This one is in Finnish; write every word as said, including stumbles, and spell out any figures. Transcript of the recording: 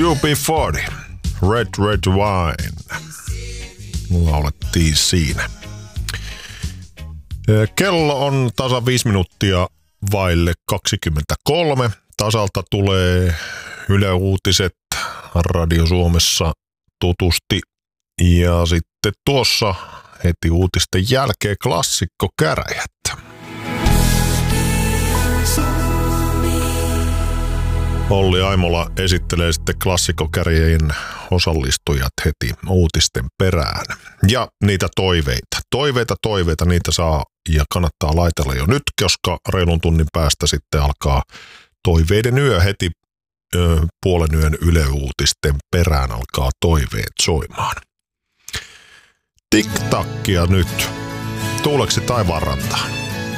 U B neljäkymmentä, Red Red Wine. Laulettiin siinä. Kello on tasa viisi minuuttia vaille kaksikymmentäkolme. Tasalta tulee Yle Uutiset Radio Suomessa tutusti. Ja sitten tuossa heti uutisten jälkeen klassikkokäräjät. Olli Aimola esittelee sitten klassikkokäräjien osallistujat heti uutisten perään. Ja niitä toiveita. Toiveita, toiveita, niitä saa ja kannattaa laitella jo nyt, koska reilun tunnin päästä sitten alkaa toiveiden yö heti ö, puolen yön Yle Uutisten perään alkaa toiveet soimaan. Tik-takkia nyt. Tuuleksi taivaanrantaan.